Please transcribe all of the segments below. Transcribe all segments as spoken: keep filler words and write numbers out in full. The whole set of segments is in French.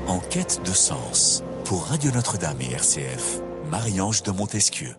En quête de sens, pour Radio Notre-Dame et R C F, Marie-Ange de Montesquieu.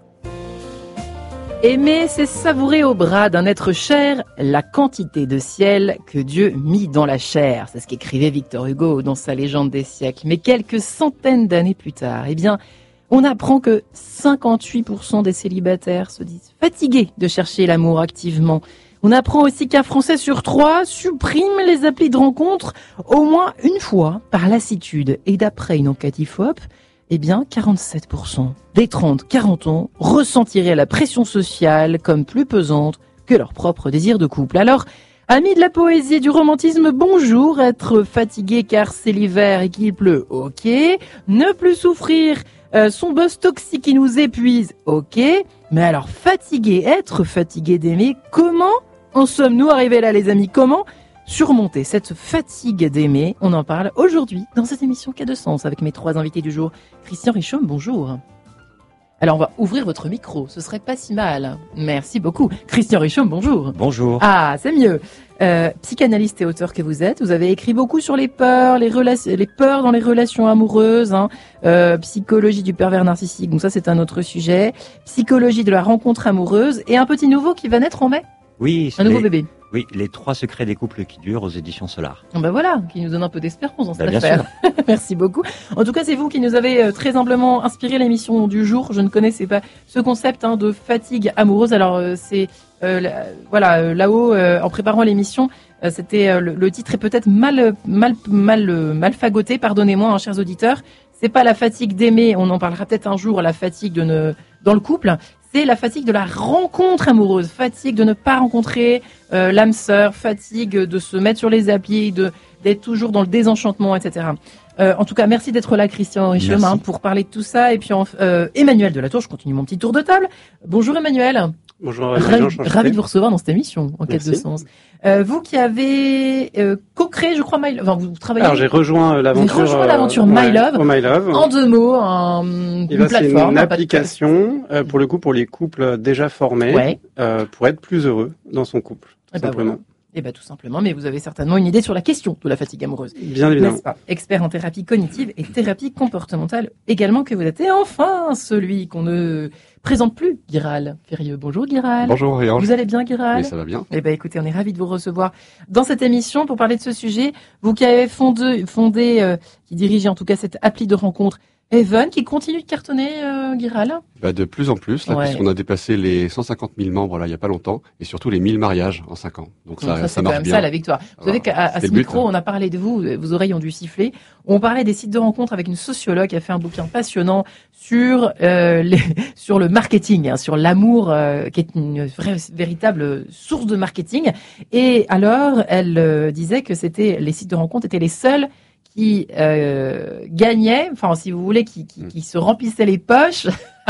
Aimer, c'est savourer au bras d'un être cher la quantité de ciel que Dieu mit dans la chair. C'est ce qu'écrivait Victor Hugo dans sa Légende des siècles. Mais quelques centaines d'années plus tard, eh bien, on apprend que cinquante-huit pour cent des célibataires se disent fatigués de chercher l'amour activement. On apprend aussi qu'un Français sur trois supprime les applis de rencontre au moins une fois par lassitude. Et d'après une enquête I F O P, eh bien, quarante-sept pour cent des trente à quarante ans ressentiraient la pression sociale comme plus pesante que leur propre désir de couple. Alors, amis de la poésie et du romantisme, bonjour. Être fatigué car c'est l'hiver et qu'il pleut, ok. Ne plus souffrir, euh, son buzz toxique qui nous épuise, ok. Mais alors, fatigué, être fatigué d'aimer, comment en sommes-nous arrivés là, les amis? Comment surmonter cette fatigue d'aimer? On en parle aujourd'hui dans cette émission Quai de Sens avec mes trois invités du jour. Christian Richomme, bonjour. Alors on va ouvrir votre micro, ce serait pas si mal. Merci beaucoup. Christian Richomme, bonjour. Bonjour. Ah, c'est mieux. Euh, psychanalyste et auteur que vous êtes, vous avez écrit beaucoup sur les peurs, les, relations, les peurs dans les relations amoureuses, hein, euh, psychologie du pervers narcissique, donc ça c'est un autre sujet, psychologie de la rencontre amoureuse et un petit nouveau qui va naître en mai. Oui, un nouveau les, bébé. Oui, les trois secrets des couples qui durent aux éditions Solar. Ben voilà, qui nous donne un peu d'espérance dans cette ben, affaire. Merci beaucoup. En tout cas, c'est vous qui nous avez euh, très humblement inspiré l'émission du jour. Je ne connaissais pas ce concept hein, de fatigue amoureuse. Alors euh, c'est euh, là, voilà euh, là-haut euh, en préparant l'émission, euh, c'était euh, le, le titre est peut-être mal mal mal euh, mal fagoté. Pardonnez-moi, hein, chers auditeurs. C'est pas la fatigue d'aimer. On en parlera peut-être un jour. La fatigue de ne dans le couple. C'est la fatigue de la rencontre amoureuse, fatigue de ne pas rencontrer euh, l'âme sœur, fatigue de se mettre sur les applis, de d'être toujours dans le désenchantement, et cetera. Euh, en tout cas, merci d'être là, Christian Richomme, hein, pour parler de tout ça. Et puis euh, Emmanuel Delatour, je continue mon petit tour de table. Bonjour Emmanuel. Bonjour. Ravi, ravi de vous recevoir dans cette émission, en quête de sens. Euh, vous qui avez euh, co-créé, je crois, My Love. Enfin, vous travaillez. Alors j'ai rejoint euh, l'aventure. J'ai rejoint l'aventure euh, My Love. Ouais, My Love. En deux mots, un, une là, plateforme. C'est une application euh, pour le coup pour les couples déjà formés, ouais. euh, pour être plus heureux dans son couple, et simplement. Bah voilà. Eh bien, tout simplement, mais vous avez certainement une idée sur la question de la fatigue amoureuse. Bien évidemment. N'est-ce pas? Expert en thérapie cognitive et thérapie comportementale également que vous êtes. Et enfin, celui qu'on ne présente plus, Guiral Férieux. Bonjour Guiral. Bonjour Marie-Ange. Vous allez bien Guiral? Oui, ça va bien. Eh bien, écoutez, on est ravis de vous recevoir dans cette émission pour parler de ce sujet. Vous qui avez fondé, fondé euh, qui dirigez en tout cas cette appli de rencontre, Even, qui continue de cartonner, euh, Guiral. Bah de plus en plus, là, ouais. puisqu'on a dépassé les cent cinquante mille membres là il y a pas longtemps, et surtout les mille mariages en cinq ans. Donc, Donc ça, ça, ça marche quand même bien. Ça la victoire. Vous voilà. savez qu'à à ce but, micro, hein. on a parlé de vous, vos oreilles ont dû siffler. On parlait des sites de rencontres avec une sociologue qui a fait un bouquin passionnant sur euh, les, sur le marketing, hein, sur l'amour, euh, qui est une vraie, véritable source de marketing. Et alors, elle euh, disait que c'était les sites de rencontres étaient les seuls qui euh, gagnaient, enfin si vous voulez, qui, qui, qui se remplissaient les poches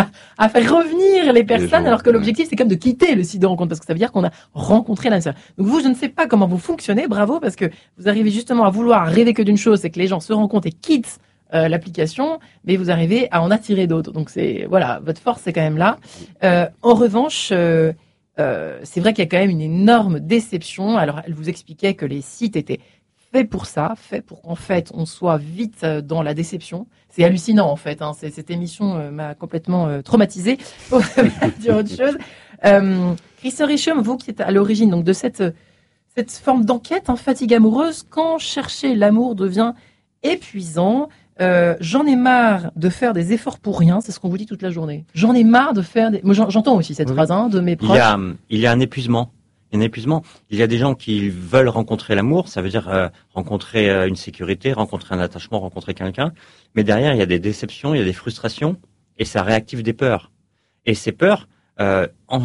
à faire revenir les personnes, les gens, alors que l'objectif ouais. c'est comme de quitter le site de rencontre, parce que ça veut dire qu'on a rencontré l'âme sœur. Donc vous, je ne sais pas comment vous fonctionnez, bravo, parce que vous arrivez justement à vouloir rêver que d'une chose, c'est que les gens se rencontrent et quittent euh, l'application, mais vous arrivez à en attirer d'autres. Donc c'est voilà, votre force c'est quand même là. Euh, en revanche, euh, euh, c'est vrai qu'il y a quand même une énorme déception. Alors elle vous expliquait que les sites étaient fait pour ça, fait pour qu'en fait on soit vite dans la déception. C'est hallucinant en fait. Hein. C'est, cette émission euh, m'a complètement euh, traumatisée. Pour dire autre chose. Euh, Christian Richomme, vous qui êtes à l'origine donc de cette cette forme d'enquête, hein, fatigue amoureuse, quand chercher l'amour devient épuisant. Euh, j'en ai marre de faire des efforts pour rien. C'est ce qu'on vous dit toute la journée. J'en ai marre de faire. Des... Moi, j'entends aussi cette oui. phrase hein, de mes proches. Il y a, il y a un épuisement. Un épuisement. Il y a des gens qui veulent rencontrer l'amour, ça veut dire euh, rencontrer euh, une sécurité, rencontrer un attachement, rencontrer quelqu'un. Mais derrière, il y a des déceptions, il y a des frustrations, et ça réactive des peurs. Et ces peurs, euh, en,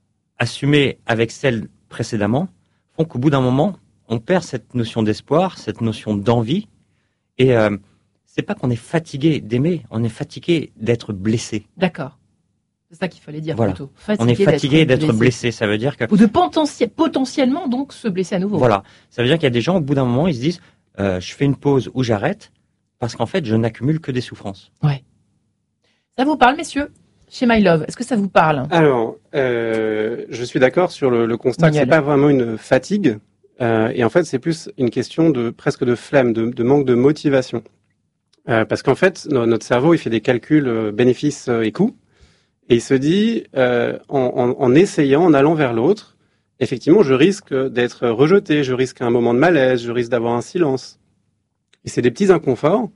assumées avec celles précédemment, font qu'au bout d'un moment, on perd cette notion d'espoir, cette notion d'envie. Et euh, c'est pas qu'on est fatigué d'aimer, on est fatigué d'être blessé. D'accord. C'est ça qu'il fallait dire voilà. plutôt. Fatigué on est fatigué d'être, d'être blessé. blessé. Ça veut dire que ou de potentiel, potentiellement donc se blesser à nouveau. Voilà. Ça veut dire qu'il y a des gens au bout d'un moment ils se disent euh, je fais une pause ou j'arrête parce qu'en fait je n'accumule que des souffrances. Ouais. Ça vous parle, messieurs? Chez My Love, est-ce que ça vous parle? Alors, euh, je suis d'accord sur le, le constat Manuel. que c'est pas vraiment une fatigue, euh, et en fait c'est plus une question de presque de flemme, de, de manque de motivation. Euh, parce qu'en fait, no- notre cerveau, il fait des calculs euh, bénéfices euh, et coûts. Et il se dit, euh, en, en, en essayant, en allant vers l'autre, effectivement, je risque d'être rejeté, je risque un moment de malaise, je risque d'avoir un silence. Et c'est des petits inconforts.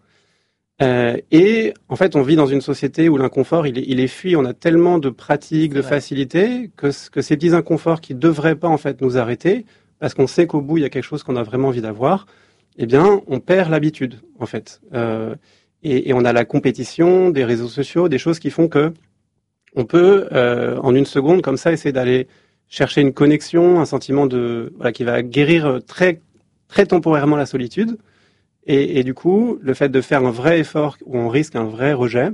Euh, et en fait, on vit dans une société où l'inconfort, il est, il est fui. On a tellement de pratiques, de Ouais. facilités, que, c- que ces petits inconforts qui devraient pas en fait nous arrêter, parce qu'on sait qu'au bout il y a quelque chose qu'on a vraiment envie d'avoir, eh bien, on perd l'habitude en fait. Euh, et, et on a la compétition des réseaux sociaux, des choses qui font que on peut, euh, en une seconde, comme ça, essayer d'aller chercher une connexion, un sentiment de voilà qui va guérir très très temporairement la solitude. Et, et du coup, le fait de faire un vrai effort où on risque un vrai rejet,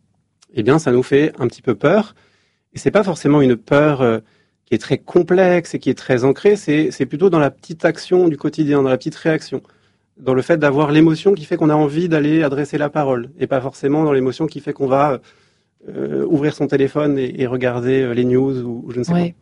eh bien, ça nous fait un petit peu peur. Et c'est pas forcément une peur euh, qui est très complexe et qui est très ancrée. C'est, c'est plutôt dans la petite action du quotidien, dans la petite réaction, dans le fait d'avoir l'émotion qui fait qu'on a envie d'aller adresser la parole, et pas forcément dans l'émotion qui fait qu'on va euh, ouvrir son téléphone et, et regarder euh, les news ou, ou je ne sais Ouais.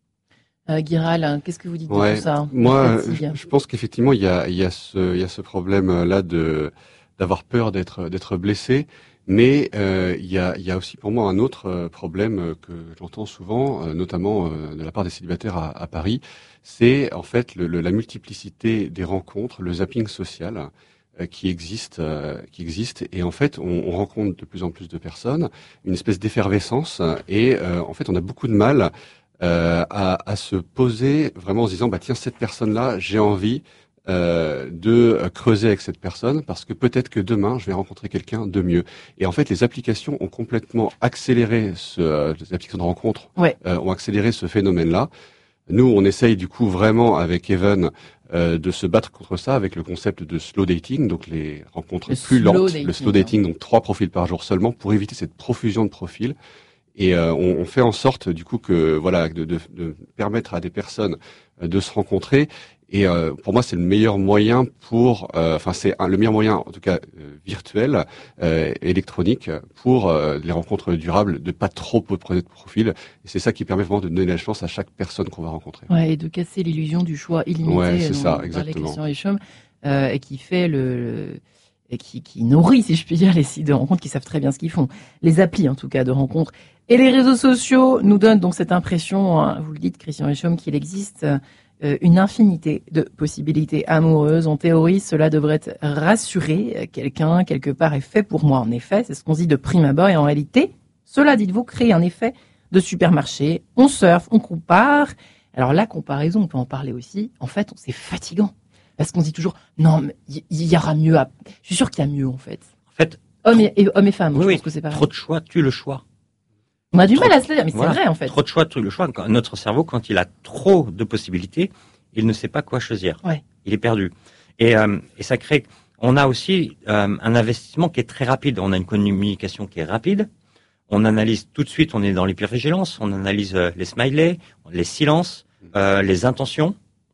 Euh, Guiral, hein, qu'est-ce que vous dites de Ouais, tout ça? moi, La euh, fatigue. je, je pense qu'effectivement, il y a, il y a ce, il y a ce problème-là de d'avoir peur d'être d'être blessé, mais euh, il y a, il y a aussi pour moi un autre euh, problème euh, que j'entends souvent, euh, notamment euh, de la part des célibataires à, à Paris, c'est en fait le, le- la multiplicité des rencontres, le zapping social euh, qui existe, euh, qui existe, et en fait, on, on rencontre de plus en plus de personnes, une espèce d'effervescence, et euh, en fait, on a beaucoup de mal euh, à, à se poser vraiment en se disant bah tiens cette personne-là j'ai envie euh, de creuser avec cette personne parce que peut-être que demain je vais rencontrer quelqu'un de mieux. Et en fait les applications ont complètement accéléré ce, euh, les applications de rencontre Ouais. euh, ont accéléré ce phénomène-là. Nous on essaye du coup vraiment avec Even euh, de se battre contre ça avec le concept de slow dating, donc les rencontres Le plus slow lentes, dating, le slow dating, donc trois profils par jour seulement pour éviter cette profusion de profils. Et euh, on, on fait en sorte, du coup, que voilà, de, de, de permettre à des personnes euh, de se rencontrer. Et euh, pour moi, c'est le meilleur moyen pour, euh, enfin, c'est un- le meilleur moyen, en tout cas euh, virtuel, euh, électronique, pour euh, les rencontres durables, de pas trop prendre de profil. Et c'est ça qui permet vraiment de donner la chance à chaque personne qu'on va rencontrer. Ouais, et de casser l'illusion du choix illimité Ouais, c'est dont ça, parlait exactement. Christian Richomme, euh, et qui fait le, le- et qui, qui nourrit, si je puis dire, les sites de rencontres qui savent très bien ce qu'ils font. Les applis, en tout cas, de rencontres. Et les réseaux sociaux nous donnent donc cette impression, hein, vous le dites, Christian Richomme, qu'il existe euh, une infinité de possibilités amoureuses. En théorie, cela devrait rassurer. Quelqu'un, quelque part, est fait pour moi. En effet, c'est ce qu'on se dit de prime abord. Et en réalité, cela, dites-vous, crée un effet de supermarché. On surfe, on compare. Alors la comparaison, on peut en parler aussi. En fait, c'est fatigant. Parce qu'on se dit toujours, non, mais il y, y aura mieux. À... Je suis sûr qu'il y a mieux, en fait. En fait, Hommes et, et- hommes et femmes, oui, je oui, pense que c'est pareil. trop de choix tue le choix. On a du trop- mal à se le dire, mais Voilà. c'est vrai, en fait. Trop de choix tue le choix. Quand notre cerveau, quand il a trop de possibilités, il ne sait pas quoi choisir. Ouais. Il est perdu. Et, euh, et ça crée. On a aussi euh, un investissement qui est très rapide. On a une communication qui est rapide. On analyse tout de suite. On est dans l'hypervigilance. On analyse euh, les smileys, les silences, euh, les intentions.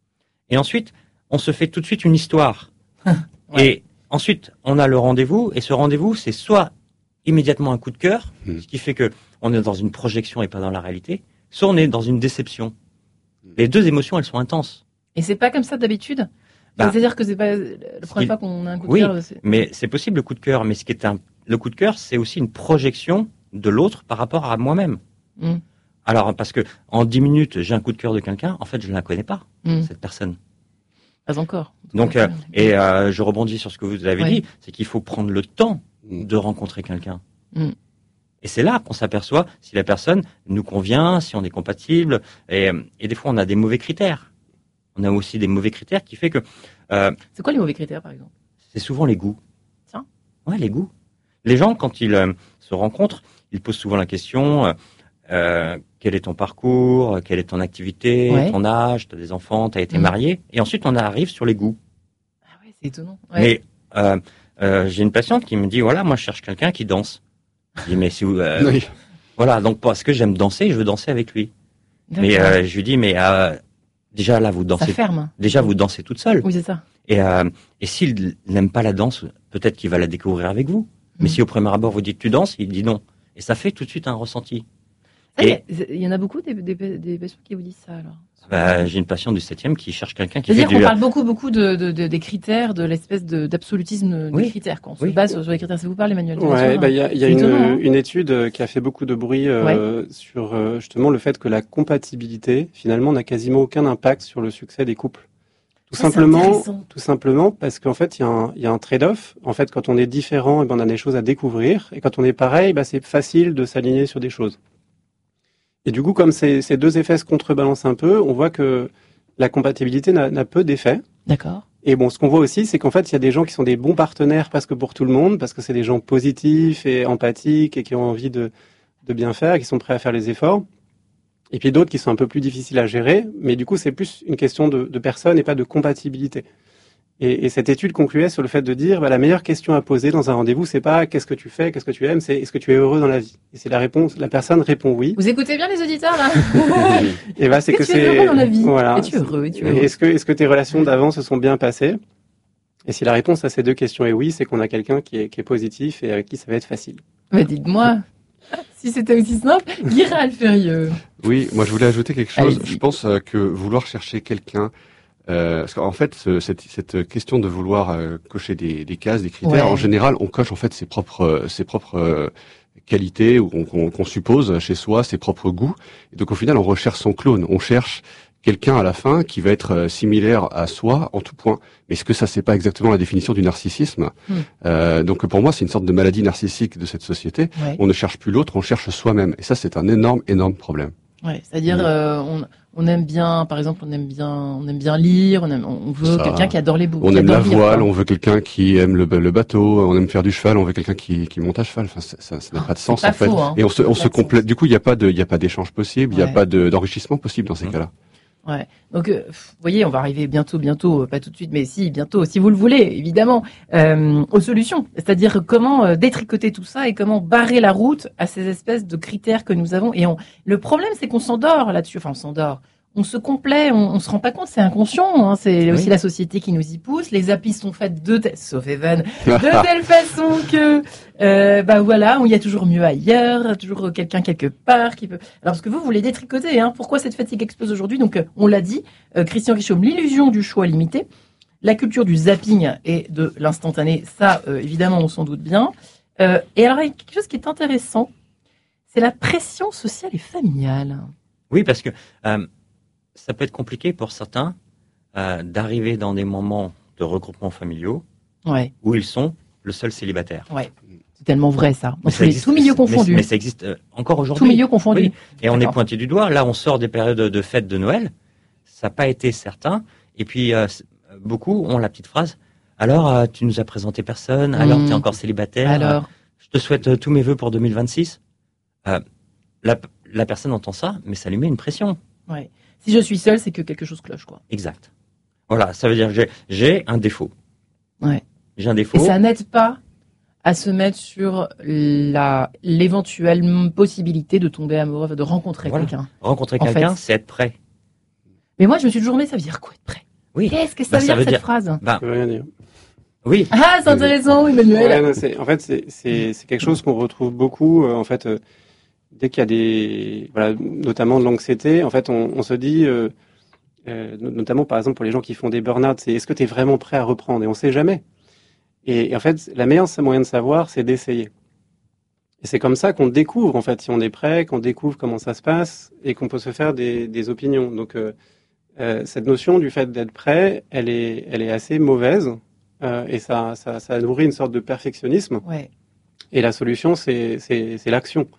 Et ensuite, on se fait tout de suite une histoire. Ouais. Et ensuite, on a le rendez-vous. Et ce rendez-vous, c'est soit immédiatement un coup de cœur, Mmh. ce qui fait que on est dans une projection et pas dans la réalité, soit on est dans une déception. Les deux émotions, elles sont intenses. Et c'est pas comme ça d'habitude. Bah, C'est-à-dire que c'est pas la première qui- fois qu'on a un coup de oui, cœur. c'est- Mais c'est possible le coup de cœur. Mais ce qui est un, le coup de cœur, c'est aussi une projection de l'autre par rapport à moi-même. Mm. Alors, parce que en dix minutes, j'ai un coup de cœur de quelqu'un, en fait, je ne la connais pas, Mm. cette personne. Pas encore. Donc, euh, et euh, je rebondis sur ce que vous avez Ouais. dit, c'est qu'il faut prendre le temps Mm. de rencontrer quelqu'un. Mm. Et c'est là qu'on s'aperçoit si la personne nous convient, si on est compatible. Et, et des fois, on a des mauvais critères. On a aussi des mauvais critères qui fait que euh, C'est quoi les mauvais critères, par exemple? c'est souvent les goûts. Tiens. Ouais, les goûts. Les gens, quand ils euh, se rencontrent, ils posent souvent la question euh, euh, quel est ton parcours, quelle est ton activité, Ouais. ton âge, tu as des enfants, tu as été Mm. marié. Et ensuite, on arrive sur les goûts. Ah ouais, c'est étonnant. Ouais. Mais euh, euh, j'ai une patiente qui me dit voilà, moi, je cherche quelqu'un qui danse. Je dis mais si vous, euh, Oui. voilà, donc parce que j'aime danser, je veux danser avec lui. Mais D'accord. euh, je lui dis mais euh, déjà là, vous ça dansez, ferme. déjà vous dansez toute seule. Oui, c'est ça. Et, euh, et s'il n'aime pas la danse, peut-être qu'il va la découvrir avec vous. Mais Mm. si au premier abord vous dites tu danses, il dit non. Et ça fait tout de suite un ressenti. Ça, Il Et- y a- il y en a beaucoup des, des, des patients qui vous disent ça, alors. Bah, j'ai une patiente du septième qui cherche quelqu'un qui fait C'est-à-dire du... qu'on parle beaucoup, beaucoup de, de, de- des critères, de l'espèce de, d'absolutisme des Oui. critères. Quand on Oui. se base sur les critères, ça vous parle, Emmanuel? Ouais, bah, il y a, il y a C'est une, étonnant, hein. une étude euh, qui a fait beaucoup de bruit euh, sur euh, justement le fait que la compatibilité, finalement, n'a quasiment aucun impact sur le succès des couples. Tout Ça, c'est simplement, intéressant. tout simplement parce qu'en fait, il y a un, il y a un trade-off. En fait, quand on est différent, eh ben, on a des choses à découvrir, et quand on est pareil, bah, c'est facile de s'aligner sur des choses. Et du coup, comme ces, ces deux effets se contrebalancent un peu, on voit que la compatibilité n'a, n'a peu d'effet. D'accord. Et bon, ce qu'on voit aussi, c'est qu'en fait, il y a des gens qui sont des bons partenaires presque pour tout le monde, parce que c'est des gens positifs et empathiques et qui ont envie de, de bien faire, et qui sont prêts à faire les efforts. Et puis d'autres qui sont un peu plus difficiles à gérer, mais du coup, c'est plus une question de, de personne et pas de compatibilité. Et, et cette étude concluait sur le fait de dire, bah, la meilleure question à poser dans un rendez-vous, c'est pas qu'est-ce que tu fais, qu'est-ce que tu aimes, c'est est-ce que tu es heureux dans la vie. Et c'est la réponse, la personne répond oui. Vous écoutez bien les auditeurs, là? Et bah, c'est Est-ce que tu es c'est heureux dans la vie? voilà. Es-tu heureux? Es-tu Et heureux? Est-ce que, est-ce que tes relations d'avant se sont bien passées? Et si la réponse à ces deux questions est oui, c'est qu'on a quelqu'un qui est, qui est positif et avec qui ça va être facile. Mais dites-moi, si c'était aussi simple, Guira Alférieux. Oui, moi je voulais ajouter quelque chose. Allez-y. Je pense euh, que vouloir chercher quelqu'un, euh, parce qu'en fait ce- cette, cette question de vouloir euh, cocher des, des cases, des critères, Ouais. en général on coche en fait ses propres ses propres euh, qualités ou qu'on, qu'on, qu'on suppose chez soi, ses propres goûts. Et donc au final on recherche son clone, on cherche quelqu'un à la fin qui va être euh, similaire à soi en tout point. Mais est-ce que ça c'est pas exactement la définition du narcissisme? Hmm. Euh, Donc pour moi c'est une sorte de maladie narcissique de cette société. Ouais. On ne cherche plus l'autre, on cherche soi-même. Et ça c'est un énorme énorme problème. Ouais, c'est-à-dire Oui. euh, on, on aime bien, par exemple, on aime bien, on aime bien lire, on, aime, on veut Ça. quelqu'un qui adore les bouquins. On aime la voile, on... on veut quelqu'un qui aime le, le bateau, on aime faire du cheval, on veut quelqu'un qui, qui monte à cheval. Enfin, ça, ça, ça n'a pas de sens pas en fait. faux, hein. Et on se, on Ça se n'a pas de complète. sens. Du coup, il n'y a pas de, il y a pas d'échange possible, il n'y Ouais. a pas de, d'enrichissement possible dans ces Mmh. cas-là. Ouais. Donc, euh, vous voyez, on va arriver bientôt, bientôt, euh, pas tout de suite, mais si, bientôt, si vous le voulez, évidemment, euh, aux solutions. C'est-à-dire comment euh, détricoter tout ça et comment barrer la route à ces espèces de critères que nous avons. Et on, le problème, c'est qu'on s'endort là-dessus. Enfin, on s'endort. On se complaît, on, on se rend pas compte, c'est inconscient. Hein, c'est Oui. aussi la société qui nous y pousse. Les applis sont faites de telle, sauf Evan, de telle façon que, euh, bah voilà, il y a toujours mieux ailleurs, toujours quelqu'un quelque part qui peut. Alors, ce que vous voulez détricoter, hein, pourquoi cette fatigue explose aujourd'hui? Donc, euh, on l'a dit, euh, Christian Richomme, l'illusion du choix limité, la culture du zapping et de l'instantané, ça, euh, évidemment, on s'en doute bien. Euh, et alors, il y a quelque chose qui est intéressant, c'est la pression sociale et familiale. Oui, parce que euh, ça peut être compliqué pour certains euh, d'arriver dans des moments de regroupement familiaux Ouais, où ils sont le seul célibataire. ouais, c'est tellement vrai ça. Dans Mais tous ça les existe- tout milieux mais- confondus, Mais, ça existe euh, encore aujourd'hui. tout milieu confondu. Oui. Et on est D'accord. pointé du doigt. Là, on sort des périodes de fêtes de Noël. Ça n'a pas été certain. Et puis, euh, c- beaucoup ont la petite phrase. Alors, euh, tu nous as présenté personne. Alors, Mmh. tu es encore célibataire. Alors, Euh, je te souhaite euh, tous mes vœux pour deux mille vingt-six. Euh, la, la personne entend ça, mais ça lui met une pression. ouais. Si je suis seule, c'est que quelque chose cloche, quoi. Exact. Voilà, ça veut dire que j'ai- j'ai un défaut. Ouais. J'ai un défaut. Et ça n'aide pas à se mettre sur la l'éventuelle possibilité de tomber amoureux, de rencontrer Voilà. quelqu'un. Rencontrer En quelqu'un, fait. c'est être prêt. Mais moi, je me suis toujours dit, ça veut dire quoi être prêt? Oui. Qu'est-ce que ça Bah, veut ça dire veut cette dire- phrase? Ben, Ça veut rien dire. oui. Ah, c'est intéressant, Emmanuel. Ouais, non, c'est, en fait, c'est, c'est, c'est quelque chose qu'on retrouve beaucoup. euh, en fait, euh, dès qu'il y a des, voilà, notamment de l'anxiété, en fait, on, on se dit, euh, euh, notamment par exemple pour les gens qui font des burn-out, c'est est-ce que tu es vraiment prêt à reprendre? Et on sait jamais. Et, et en fait, la meilleure moyen de savoir, c'est d'essayer. Et c'est comme ça qu'on découvre en fait si on est prêt, qu'on découvre comment ça se passe et qu'on peut se faire des, des opinions. Donc euh, euh, cette notion du fait d'être prêt, elle est, elle est assez mauvaise euh, et ça, ça, ça nourrit une sorte de perfectionnisme. Ouais. Et la solution, c'est, c'est, c'est l'action.